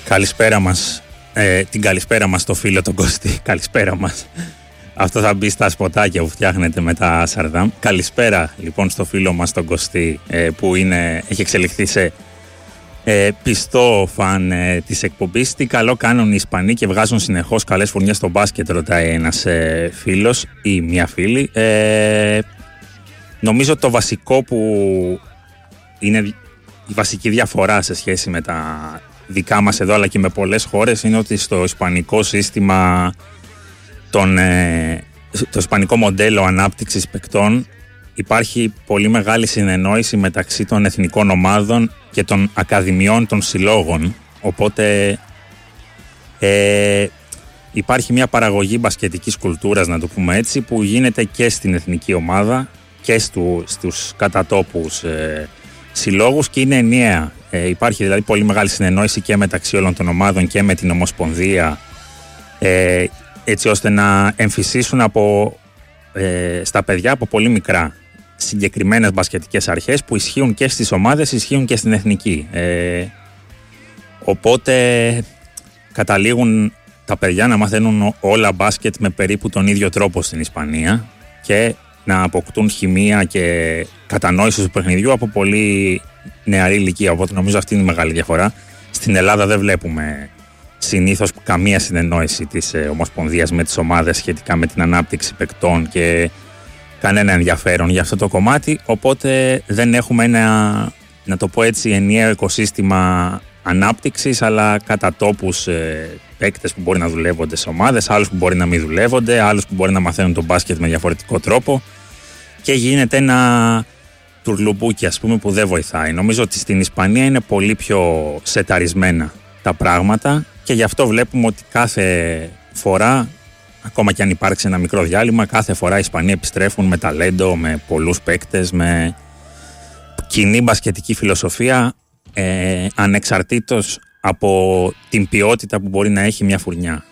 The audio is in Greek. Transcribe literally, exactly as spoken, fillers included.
Καλησπέρα μας, ε, την καλησπέρα μας στο φίλο τον Κωστή. Καλησπέρα μας. Αυτό θα μπει στα σποτάκια που φτιάχνετε με τα Σαρδάμ. Καλησπέρα λοιπόν στο φίλο μας τον Κωστή, ε, που είναι, έχει εξελιχθεί σε ε, πιστό φαν ε, της εκπομπής. Τι καλό κάνουν οι Ισπανοί και βγάζουν συνεχώς καλές φουρνιές στο μπάσκετ, ρωτάει ένας ε, φίλος ή μια φίλη. Ε, νομίζω το βασικό που είναι η βασική διαφορά σε σχέση με τα δικά μας εδώ αλλά και με πολλές χώρες είναι ότι στο ισπανικό σύστημα, τον, ε, το ισπανικό μοντέλο ανάπτυξης παικτών υπάρχει πολύ μεγάλη συνεννόηση μεταξύ των εθνικών ομάδων και των ακαδημιών των συλλόγων, οπότε ε, υπάρχει μια παραγωγή μπασκετικής κουλτούρας, να το πούμε έτσι, που γίνεται και στην εθνική ομάδα και στου, στους κατατόπους ε, συλλόγους και είναι ενιαία. Ε, υπάρχει δηλαδή πολύ μεγάλη συνεννόηση και μεταξύ όλων των ομάδων και με την Ομοσπονδία, ε, έτσι ώστε να εμφυσίσουν από, ε, στα παιδιά από πολύ μικρά συγκεκριμένες μπασκετικές αρχές που ισχύουν και στις ομάδες, ισχύουν και στην εθνική. Ε, οπότε καταλήγουν τα παιδιά να μαθαίνουν όλα μπάσκετ με περίπου τον ίδιο τρόπο στην Ισπανία και να αποκτούν χημεία και κατανόηση του παιχνιδιού από πολύ νεαρή ηλικία. Οπότε νομίζω αυτή είναι η μεγάλη διαφορά. Στην Ελλάδα δεν βλέπουμε συνήθως καμία συνεννόηση της ε, Ομοσπονδίας με τις ομάδες σχετικά με την ανάπτυξη παικτών και κανένα ενδιαφέρον για αυτό το κομμάτι. Οπότε δεν έχουμε ένα, να το πω έτσι, ενιαίο οικοσύστημα ανάπτυξης, αλλά κατά τόπους ε, παίκτες που μπορεί να δουλεύονται σε ομάδες, άλλους που μπορεί να μην δουλεύονται, άλλους που μπορεί να μαθαίνουν τον μπάσκετ με διαφορετικό τρόπο και γίνεται ένα τουρλουμπούκι, ας πούμε, που δεν βοηθάει. Νομίζω ότι στην Ισπανία είναι πολύ πιο σεταρισμένα τα πράγματα και γι' αυτό βλέπουμε ότι κάθε φορά, ακόμα και αν υπάρξει ένα μικρό διάλειμμα, κάθε φορά οι Ισπανοί επιστρέφουν με ταλέντο, με πολλούς παίκτες, με κοινή μπασκετική φιλοσοφία, ε, ανεξαρτήτως από την ποιότητα που μπορεί να έχει μια φουρνιά.